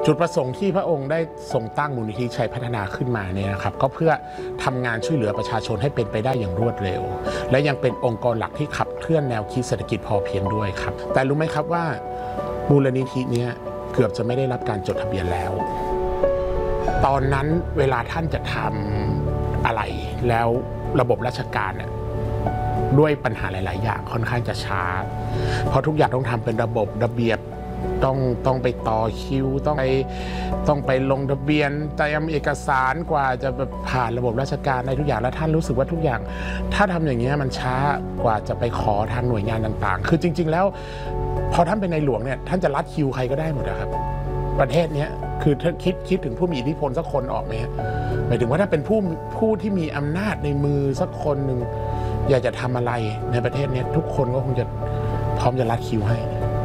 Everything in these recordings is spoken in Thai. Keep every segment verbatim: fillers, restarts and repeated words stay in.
จุดประสงค์ที่พระองค์ได้ทรงตั้งมูลนิธิชัยพัฒนาขึ้นมาเนี่ยนะครับก็เพื่อทำงานช่วยเหลือประชาชนให้เป็นไปได้อย่างรวดเร็วและยังเป็นองค์กรหลักที่ขับเคลื่อนแนวคิดเศรษฐกิจพอเพียงด้วยครับแต่รู้ไหมครับว่ามูลนิธินี้เกือบจะไม่ได้รับการจดทะเบียนแล้วตอนนั้นเวลาท่านจะทำอะไรแล้วระบบราชการเนี่ยด้วยปัญหาหลายๆอย่างค่อนข้างจะช้าเพราะทุกอย่างต้องทำเป็นระบบระเบียบต้องต้องไปต่อคิวต้องไปต้องไปลงทะเบียนเตรียมเอกสารกว่าจะผ่านระบบราชการในทุกอย่างแล้วท่านรู้สึกว่าทุกอย่างถ้าทำอย่างนี้มันช้ากว่าจะไปขอทางหน่วยงานต่างๆคือจริงๆแล้วพอท่านเป็นในหลวงเนี่ยท่านจะรัดคิวใครก็ได้หมดนะครับประเทศนี้คือท่านคิดคิดถึงผู้มีอิทธิพลสักคนออกไหมหมายถึงว่าถ้าเป็นผู้ผู้ที่มีอำนาจในมือสักคนหนึ่งอยากจะทำอะไรในประเทศนี้ทุกคนก็คงจะพร้อมจะรัดคิวให้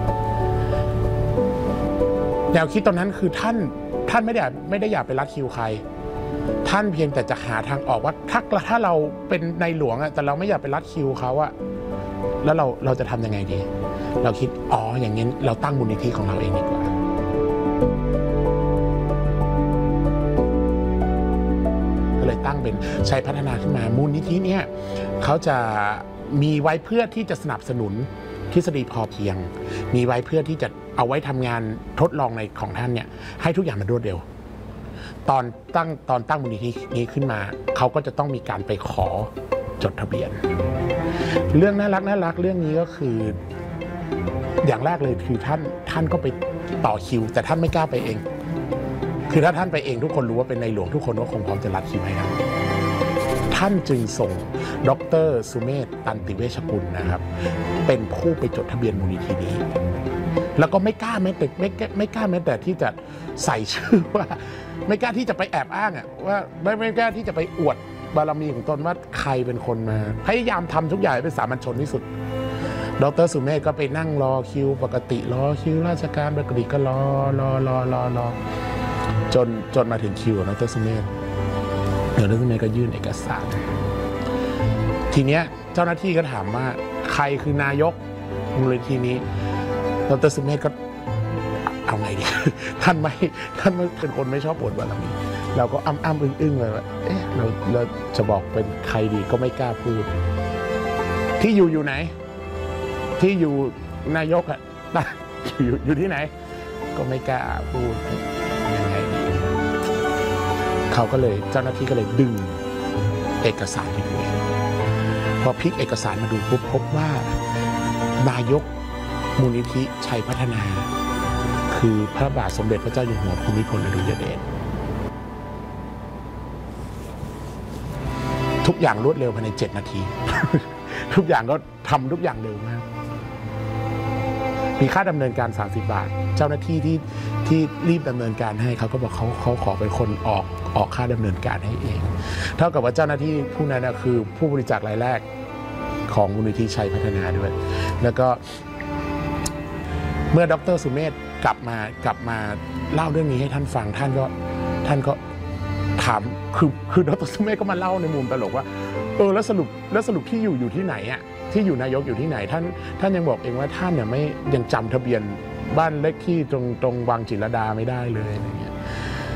แนวคิดตอนนั้นคือท่านท่านไม่ได้ไม่ได้อยากไปรัดคิวใครท่านเพียงแต่จะหาทางออกว่าถ้าถ้าเราเป็นในหลวงอะแต่เราไม่อยากไปรัดคิวเขาอะแล้วเราเราจะทำยังไงดีเราคิดอ๋ออย่างนี้เราตั้งมูลนิธิของเราเองดีกว่าก็เลยตั้งเป็นชัยพัฒนาขึ้นมามูลนิธิเนี้ยเขาจะมีไว้เพื่อที่จะสนับสนุนทฤษฎีพอเพียงมีไว้เพื่อที่จะเอาไว้ทำงานทดลองในของท่านเนี่ยให้ทุกอย่างมันรวดเร็วตอนตั้งตอนตั้งมูลนิธินี้ขึ้นมาเขาก็จะต้องมีการไปขอจดทะเบียนเรื่องน่ารักน่ารักเรื่องนี้ก็คืออย่างแรกเลยคือท่านท่านก็ไปต่อคิวแต่ท่านไม่กล้าไปเองคือถ้าท่านไปเองทุกคนรู้ว่าเป็นในหลวงทุกคนก็คงพร้อมจะรัดคิวให้ท่านท่านจึงส่งดร.สุเมธ ตันติเวชกุลนะครับเป็นผู้ไปจดทะเบียนมูลนิธินี้แล้วก็ไม่กล้าแม้แต่ไม่ไม่กล้าแม้แต่ที่จะใส่ชื่อว่าไม่กล้าที่จะไปแอบอ้างอ่ะว่าไม่ไม่กล้าที่จะไปอวดบารมีของตนว่าใครเป็นคนมาพยายามทำทุกอย่างเป็นสามัญชนที่สุดดร.สุเมธก็ไปนั่งรอคิวปกติรอคิวราชการปกติก็รอรอรอรอรอจนจนมาถึงคิวของดร.สุเมธเดี๋ยวดร.สุเมธก็ยื่นเอกสารทีเนี้ยเจ้าหน้าที่ก็ถามว่าใครคือนายกมูลนิธินี้ดร.สุเมธก็เอาไงดีท่านไม่ท่านเป็นคนไม่ชอบบทบารมีเราก็อ้ำอ้ำอึ้งอึ้งเลยว่าเอ๊ะเราเราจะบอกเป็นใครดีก็ไม่กล้าพูดที่อยู่อยู่ไหนที่อยู่นายกอ่ะอยู่อยู่ที่ไหนก็ไม่กล้าพูดยังไงดีเขาก็เลยเจ้าหน้าที่ก็เลยดึงเอกสารไปดูพอพลิกเอกสารมาดูปุ๊บพบว่านายกมูลนิธิชัยพัฒนาคือพระบาทสมเด็จพระเจ้าอยู่หัวภูมิพลอดุลยเดชทุกอย่างรวดเร็วภายในเจ็ดนาที ทุกอย่างก็ทำทุกอย่างเร็วมากมีค่าดำเนินการสามสิบบาทเจ้าหน้าที่ที่ที่รีบดำเนินการให้เขาก็บอกเขาเขาขอเป็นคนออกออกค่าดำเนินการให้เองเท่ากับว่าเจ้าหน้าที่ผู้นั้นคือผู้บริจาครายแรกของมูลนิธิชัยพัฒนาด้วยแล้วก็เมื่อดร.สุเมธกลับมากลับมาเล่าเรื่องนี้ให้ท่านฟังท่านก็ท่านก็ถามคือคือดร.สุเมธก็มาเล่าในมุมตลกว่าเออแล้วสรุปแล้วสรุปที่อยู่อยู่ที่ไหนอ่ะที่อยู่นายกอยู่ที่ไหนท่านท่านยังบอกเองว่าท่านเนี่ยไม่ยังจำทะเบียนบ้านเลขที่ตรงตรงวังจิตรลดาไม่ได้เลยอะไรเงี้ย